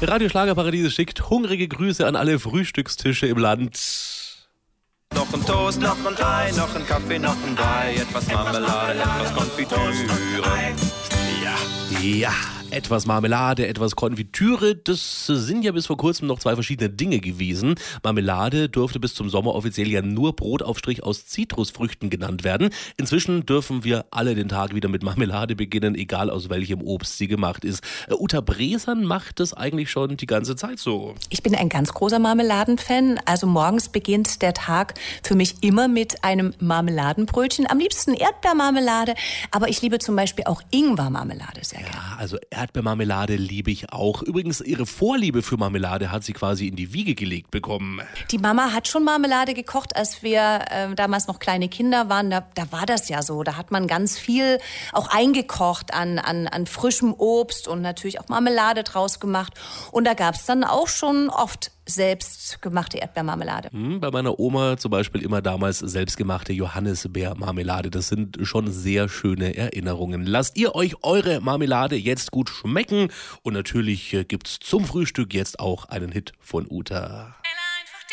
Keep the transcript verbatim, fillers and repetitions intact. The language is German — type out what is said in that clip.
Radio Schlagerparadies schickt hungrige Grüße an alle Frühstückstische im Land. Noch ein Toast, noch ein Ei, noch ein Kaffee, noch ein Brei, etwas Marmelade, etwas Konfitüre. Ja, ja. Etwas Marmelade, etwas Konfitüre, das sind ja bis vor kurzem noch zwei verschiedene Dinge gewesen. Marmelade durfte bis zum Sommer offiziell ja nur Brotaufstrich aus Zitrusfrüchten genannt werden. Inzwischen dürfen wir alle den Tag wieder mit Marmelade beginnen, egal aus welchem Obst sie gemacht ist. Uta Bresern macht das eigentlich schon die ganze Zeit so. Ich bin ein ganz großer Marmeladenfan. Also morgens beginnt der Tag für mich immer mit einem Marmeladenbrötchen. Am liebsten Erdbeermarmelade, aber ich liebe zum Beispiel auch Ingwermarmelade sehr gerne. Ja, also Erdbeermarmelade liebe ich auch. Übrigens, ihre Vorliebe für Marmelade hat sie quasi in die Wiege gelegt bekommen. Die Mama hat schon Marmelade gekocht, als wir äh, damals noch kleine Kinder waren. Da, da war das ja so. Da hat man ganz viel auch eingekocht an, an, an frischem Obst und natürlich auch Marmelade draus gemacht. Und da gab es dann auch schon oft selbstgemachte Erdbeermarmelade. Hm, bei meiner Oma zum Beispiel immer damals selbstgemachte Johannisbeermarmelade. Das sind schon sehr schöne Erinnerungen. Lasst ihr euch eure Marmelade jetzt gut schmecken. Und natürlich gibt's zum Frühstück jetzt auch einen Hit von Uta.